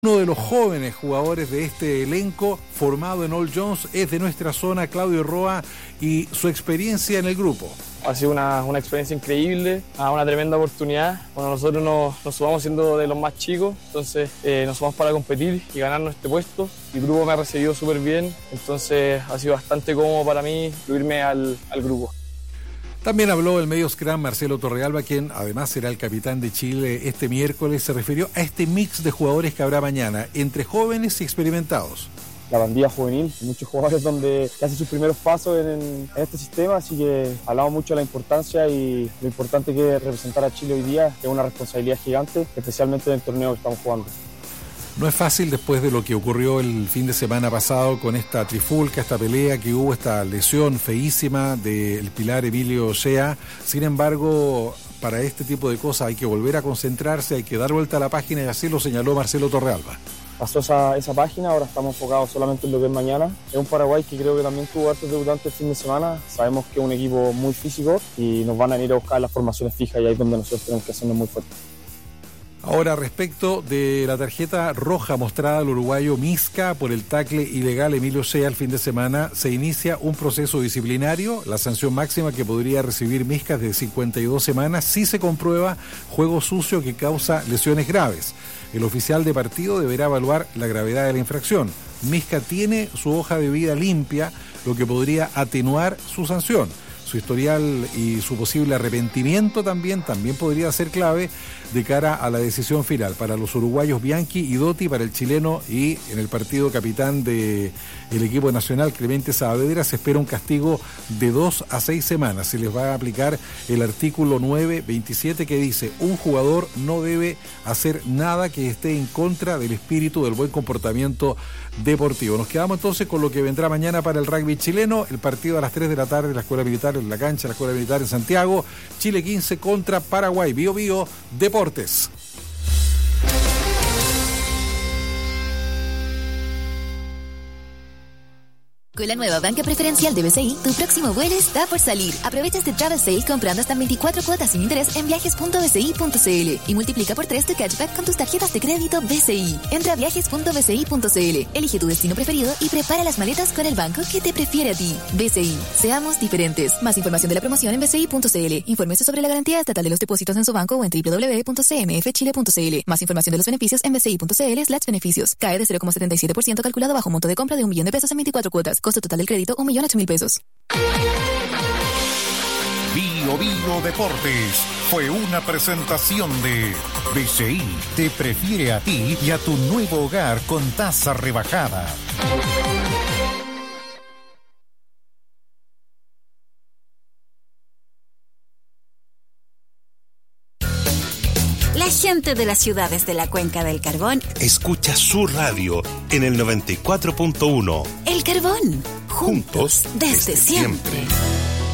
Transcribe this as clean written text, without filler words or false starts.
Uno de los jóvenes jugadores de este elenco formado en All Jones es de nuestra zona, Claudio Roa, y su experiencia en el grupo. Ha sido una experiencia increíble, una tremenda oportunidad. Bueno, nosotros nos sumamos siendo de los más chicos, entonces nos sumamos para competir y ganarnos este puesto. El grupo me ha recibido súper bien, entonces ha sido bastante cómodo para mí incluirme al grupo. También habló el medio scrum Marcelo Torrealba, quien además será el capitán de Chile este miércoles. Se refirió a este mix de jugadores que habrá mañana, entre jóvenes y experimentados. La bandilla juvenil, muchos jugadores donde hacen sus primeros pasos en este sistema, así que hablamos mucho de la importancia y lo importante que es representar a Chile hoy día, que es una responsabilidad gigante, especialmente en el torneo que estamos jugando. No es fácil después de lo que ocurrió el fin de semana pasado con esta trifulca, esta pelea que hubo, esta lesión feísima del pilar Emilio Ochea. Sin embargo, para este tipo de cosas hay que volver a concentrarse, hay que dar vuelta a la página y así lo señaló Marcelo Torrealba. Pasó esa página, ahora estamos enfocados solamente en lo que es mañana. Es un Paraguay que creo que también tuvo hartos debutantes el fin de semana. Sabemos que es un equipo muy físico y nos van a ir a buscar las formaciones fijas y ahí es donde nosotros tenemos que hacernos muy fuertes. Ahora, respecto de la tarjeta roja mostrada al uruguayo Misca por el tackle ilegal Emilio Ochea el fin de semana, se inicia un proceso disciplinario. La sanción máxima que podría recibir Misca es de 52 semanas si se comprueba juego sucio que causa lesiones graves. El oficial de partido deberá evaluar la gravedad de la infracción. Misca tiene su hoja de vida limpia, lo que podría atenuar su sanción. Su historial y su posible arrepentimiento también podría ser clave de cara a la decisión final para los uruguayos Bianchi y Dotti, para el chileno y en el partido capitán del equipo nacional Clemente Saavedra se espera un castigo de 2 a 6 semanas. Se les va a aplicar el artículo 9.27 que dice: un jugador no debe hacer nada que esté en contra del espíritu del buen comportamiento deportivo. Nos quedamos entonces con lo que vendrá mañana para el rugby chileno, el partido a las 3 de la tarde en la Escuela Militar, en la cancha de la Escuela Militar en Santiago, Chile 15 contra Paraguay. Bio Bio Deportes. Con la nueva banca preferencial de BCI, tu próximo vuelo está por salir. Aprovecha este travel sale comprando hasta 24 cuotas sin interés en viajes.bci.cl y multiplica por 3 tu cashback con tus tarjetas de crédito BCI. Entra a viajes.bci.cl, elige tu destino preferido y prepara las maletas con el banco que te prefiere a ti. BCI, seamos diferentes. Más información de la promoción en bci.cl. Infórmese sobre la garantía estatal de los depósitos en su banco o en www.cmfchile.cl. Más información de los beneficios en bci.cl/beneficios. Cae de 0,77% calculado bajo monto de compra de $1.000.000 en 24 cuotas. Costo total del crédito, $1.008.000. Bio Bio Deportes fue una presentación de BCI. Te prefiere a ti y a tu nuevo hogar con tasa rebajada. La gente de las ciudades de la Cuenca del Carbón escucha su radio en el 94.1. El Carbón, juntos desde siempre.